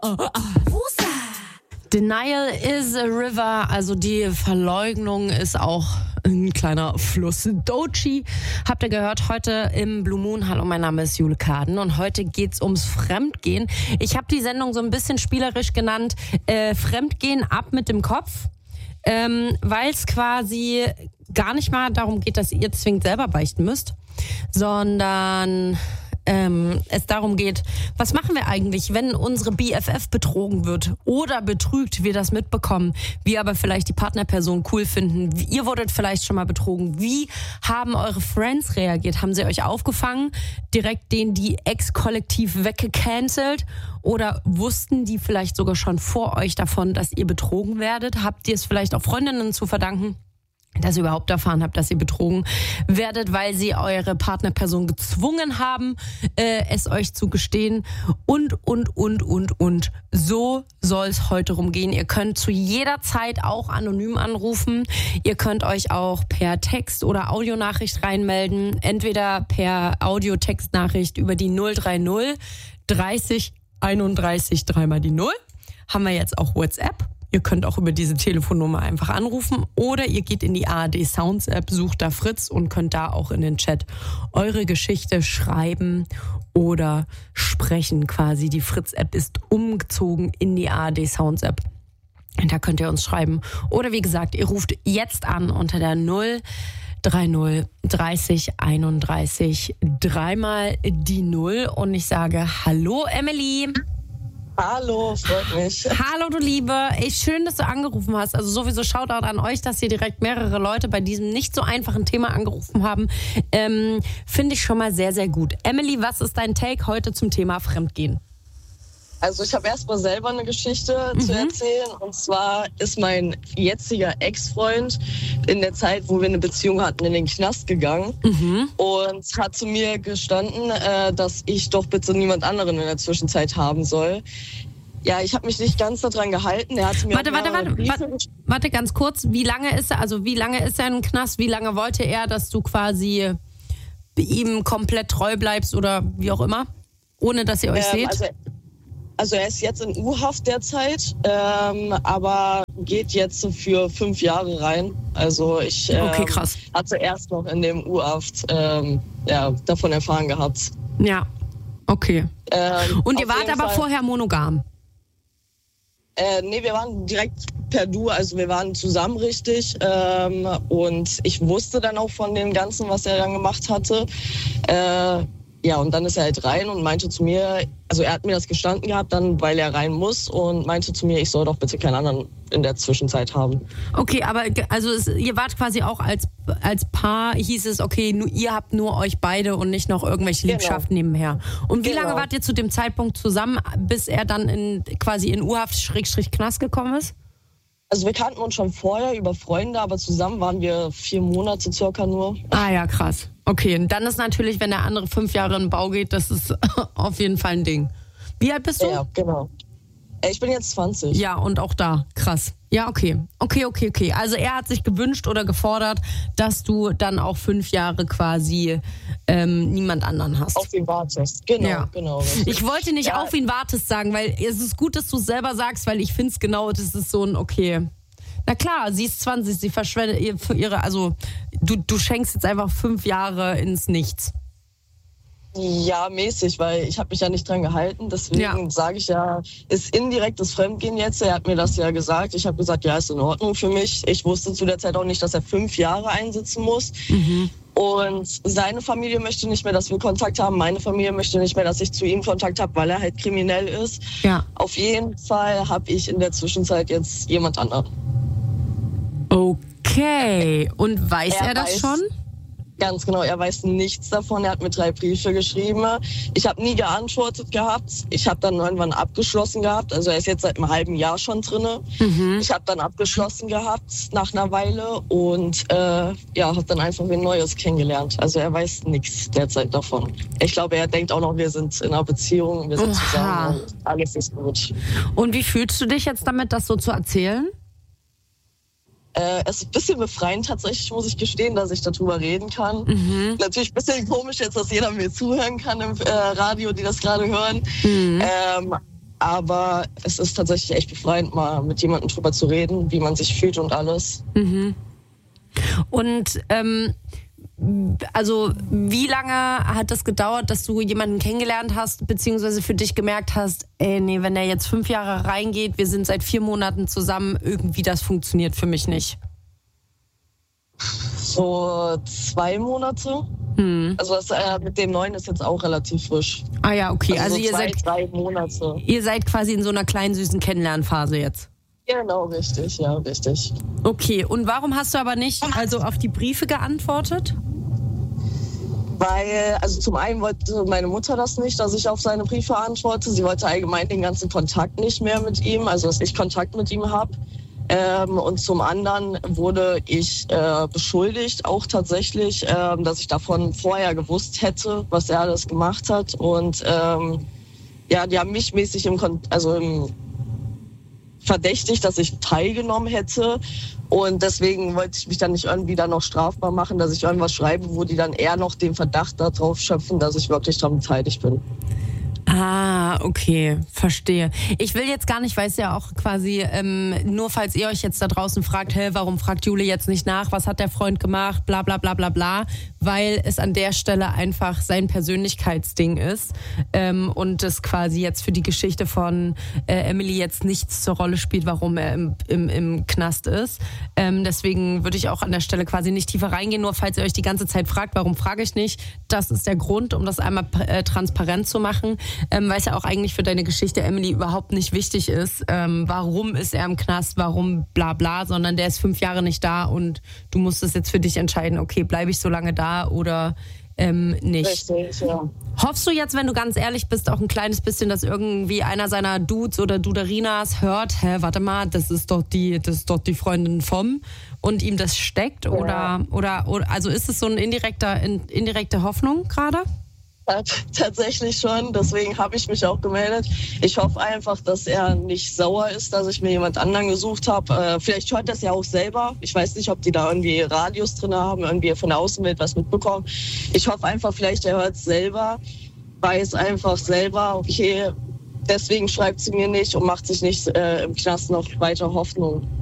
Denial is a river, also die Verleugnung ist auch ein kleiner Fluss. Doechii habt ihr gehört heute im Blue Moon. Hallo, mein Name ist Jule Kaden und heute geht's ums Fremdgehen. Ich habe die Sendung so ein bisschen spielerisch genannt, Fremdgehen ab mit dem Kopf, weil es quasi gar nicht mal darum geht, dass ihr zwingend selber beichten müsst, sondern es darum geht, was machen wir eigentlich, wenn unsere BFF betrogen wird oder betrügt, wir das mitbekommen, wir aber vielleicht die Partnerperson cool finden, ihr wurdet vielleicht schon mal betrogen, wie haben eure Friends reagiert, haben sie euch aufgefangen, direkt die Ex-Kollektiv weggecancelt oder wussten die vielleicht sogar schon vor euch davon, dass ihr betrogen werdet, habt ihr es vielleicht auch Freundinnen zu verdanken, dass ihr überhaupt erfahren habt, dass ihr betrogen werdet, weil sie eure Partnerperson gezwungen haben, es euch zu gestehen und. So soll es heute rumgehen. Ihr könnt zu jeder Zeit auch anonym anrufen. Ihr könnt euch auch per Text oder Audionachricht reinmelden. Entweder per Audio-Textnachricht über die 030 30 31 3 die 0. Haben wir jetzt auch WhatsApp. Ihr könnt auch über diese Telefonnummer einfach anrufen oder ihr geht in die ARD Sounds App, sucht da Fritz und könnt da auch in den Chat eure Geschichte schreiben oder sprechen quasi. Die Fritz App ist umgezogen in die ARD Sounds App. Und da könnt ihr uns schreiben. Oder wie gesagt, ihr ruft jetzt an unter der 030 30 31 3 die 0 und ich sage Hallo Emily. Hallo, freut mich. Hallo, du Liebe. Schön, dass du angerufen hast. Also sowieso Shoutout an euch, dass hier direkt mehrere Leute bei diesem nicht so einfachen Thema angerufen haben. Finde ich schon mal sehr, sehr gut. Emily, was ist dein Take heute zum Thema Fremdgehen? Also ich habe erstmal selber eine Geschichte zu erzählen. Und zwar ist mein jetziger Ex-Freund in der Zeit, wo wir eine Beziehung hatten, in den Knast gegangen und hat zu mir gestanden, dass ich doch bitte niemand anderen in der Zwischenzeit haben soll. Ja, ich habe mich nicht ganz daran gehalten. Er hat mir Warte ganz kurz. Wie lange ist er im Knast? Wie lange wollte er, dass du quasi ihm komplett treu bleibst oder wie auch immer, ohne dass ihr euch seht? Also er ist jetzt in U-Haft derzeit, aber geht jetzt für 5 Jahre rein. Also ich hatte erst noch in dem U-Haft davon erfahren gehabt. Ja, okay. Und ihr wart aber vorher monogam? Nee, wir waren direkt per Du, also wir waren zusammen richtig. Und ich wusste dann auch von dem Ganzen, was er dann gemacht hatte. Ja, und dann ist er halt rein und meinte zu mir, also er hat mir das gestanden gehabt, dann, weil er rein muss und meinte zu mir, ich soll doch bitte keinen anderen in der Zwischenzeit haben. Okay, aber also ihr wart quasi auch als Paar, hieß es, okay, ihr habt nur euch beide und nicht noch irgendwelche Liebschaften nebenher. Und wie lange wart ihr zu dem Zeitpunkt zusammen, bis er dann in U-Haft/Knast gekommen ist? Also wir kannten uns schon vorher über Freunde, aber zusammen waren wir 4 Monate circa nur. Ah ja, krass. Okay, und dann ist natürlich, wenn der andere 5 Jahre in den Bau geht, das ist auf jeden Fall ein Ding. Wie alt bist du? Ja, genau. Ich bin jetzt 20. Ja, und auch da. Krass. Ja, okay. Okay. Also er hat sich gewünscht oder gefordert, dass du dann auch 5 Jahre quasi niemand anderen hast. Auf ihn wartest. Genau. Richtig. Ich wollte nicht auf ihn wartest sagen, weil es ist gut, dass du es selber sagst, weil ich finde es genau, das ist so ein okay. Na klar, sie ist 20, sie verschwendet also du schenkst jetzt einfach 5 Jahre ins Nichts. Ja, mäßig, weil ich habe mich ja nicht dran gehalten. Deswegen sage ich ja, ist indirektes Fremdgehen jetzt. Er hat mir das ja gesagt. Ich habe gesagt, ja, ist in Ordnung für mich. Ich wusste zu der Zeit auch nicht, dass er 5 Jahre einsitzen muss. Und seine Familie möchte nicht mehr, dass wir Kontakt haben. Meine Familie möchte nicht mehr, dass ich zu ihm Kontakt habe, weil er halt kriminell ist. Ja. Auf jeden Fall habe ich in der Zwischenzeit jetzt jemand anderen. Okay. Und weiß er das schon? Ganz genau, er weiß nichts davon. Er hat mir 3 Briefe geschrieben. Ich habe nie geantwortet gehabt. Ich habe dann irgendwann abgeschlossen gehabt. Also er ist jetzt seit einem halben Jahr schon drin. Ich habe dann abgeschlossen gehabt nach einer Weile und habe dann einfach ein Neues kennengelernt. Also er weiß nichts derzeit davon. Ich glaube, er denkt auch noch, wir sind in einer Beziehung, wir sind zusammen und alles ist gut. Und wie fühlst du dich jetzt damit, das so zu erzählen? Es ist ein bisschen befreiend tatsächlich, muss ich gestehen, dass ich darüber reden kann. Natürlich ein bisschen komisch jetzt, dass jeder mir zuhören kann im Radio, die das gerade hören. aber es ist tatsächlich echt befreiend, mal mit jemandem drüber zu reden, wie man sich fühlt und alles. Mhm. Und also wie lange hat das gedauert, dass du jemanden kennengelernt hast, beziehungsweise für dich gemerkt hast, wenn der jetzt 5 Jahre reingeht, wir sind seit 4 Monaten zusammen, irgendwie das funktioniert für mich nicht? So 2 Monate. Also das mit dem Neuen ist jetzt auch relativ frisch. Ah ja, okay. Also so ihr 3 Monate. Ihr seid quasi in so einer kleinen, süßen Kennenlernphase jetzt. Genau, richtig, ja, richtig. Okay, und warum hast du aber nicht auf die Briefe geantwortet? Weil, also zum einen wollte meine Mutter das nicht, dass ich auf seine Briefe antworte. Sie wollte allgemein den ganzen Kontakt nicht mehr mit ihm, also dass ich Kontakt mit ihm habe. Und zum anderen wurde ich beschuldigt, auch tatsächlich, dass ich davon vorher gewusst hätte, was er alles gemacht hat. Und die haben mich mäßig verdächtigt, dass ich teilgenommen hätte. Und deswegen wollte ich mich dann nicht irgendwie dann noch strafbar machen, dass ich irgendwas schreibe, wo die dann eher noch den Verdacht darauf schöpfen, dass ich wirklich daran beteiligt bin. Ah, okay, verstehe. Ich will jetzt gar nicht, weiß ja auch quasi, nur falls ihr euch jetzt da draußen fragt, warum fragt Jule jetzt nicht nach, was hat der Freund gemacht, bla bla bla bla bla, weil es an der Stelle einfach sein Persönlichkeitsding ist und es quasi jetzt für die Geschichte von Emily jetzt nichts zur Rolle spielt, warum er im Knast ist. Deswegen würde ich auch an der Stelle quasi nicht tiefer reingehen, nur falls ihr euch die ganze Zeit fragt, warum frage ich nicht, das ist der Grund, um das einmal transparent zu machen. Weil es ja auch eigentlich für deine Geschichte, Emily, überhaupt nicht wichtig ist, warum ist er im Knast, warum bla bla, sondern der ist 5 Jahre nicht da und du musst es jetzt für dich entscheiden, okay, bleibe ich so lange da oder nicht. Richtig, ja. Hoffst du jetzt, wenn du ganz ehrlich bist, auch ein kleines bisschen, dass irgendwie einer seiner Dudes oder Duderinas hört, warte mal, das ist doch die Freundin vom und ihm das steckt? Ja. Oder also ist es so eine indirekte Hoffnung gerade? Tatsächlich schon, deswegen habe ich mich auch gemeldet. Ich hoffe einfach, dass er nicht sauer ist, dass ich mir jemand anderen gesucht habe. Vielleicht hört er es ja auch selber. Ich weiß nicht, ob die da irgendwie Radios drin haben, irgendwie von der Außenwelt was mitbekommen. Ich hoffe einfach, vielleicht er hört es selber, weiß einfach selber, okay, deswegen schreibt sie mir nicht und macht sich nicht im Knast noch weiter Hoffnung.